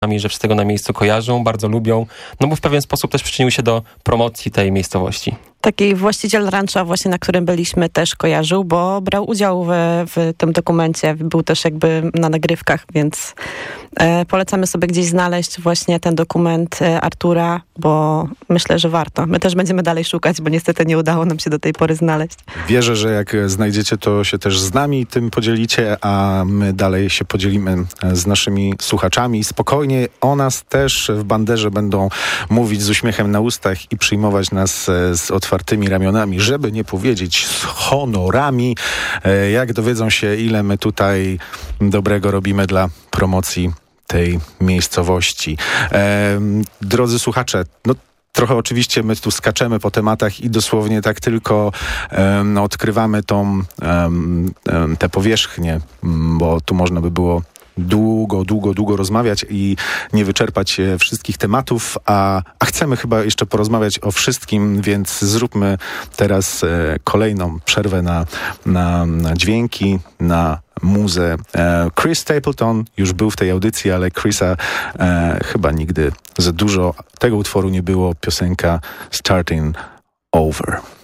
że wszyscy go na miejscu kojarzą, bardzo lubią, no bo w pewien sposób też przyczynił się do promocji tej miejscowości. Taki właściciel rancza właśnie, na którym byliśmy, też kojarzył, bo brał udział w tym dokumencie. Był też jakby na nagrywkach, więc polecamy sobie gdzieś znaleźć właśnie ten dokument Artura, bo myślę, że warto. My też będziemy dalej szukać, bo niestety nie udało nam się do tej pory znaleźć. Wierzę, że jak znajdziecie, to się też z nami tym podzielicie, a my dalej się podzielimy z naszymi słuchaczami. Spokojnie o nas też w Banderze będą mówić z uśmiechem na ustach i przyjmować nas z otwartymi ramionami, żeby nie powiedzieć z honorami. Jak dowiedzą się, ile my tutaj dobrego robimy dla promocji tej miejscowości. Drodzy słuchacze, no trochę oczywiście my tu skaczemy po tematach i dosłownie tak tylko odkrywamy tę powierzchnię, bo tu można by było długo rozmawiać i nie wyczerpać wszystkich tematów, a chcemy chyba jeszcze porozmawiać o wszystkim, więc zróbmy teraz kolejną przerwę na dźwięki, na muzę. Chris Stapleton już był w tej audycji, ale Chrisa chyba nigdy za dużo tego utworu nie było. Piosenka Starting Over.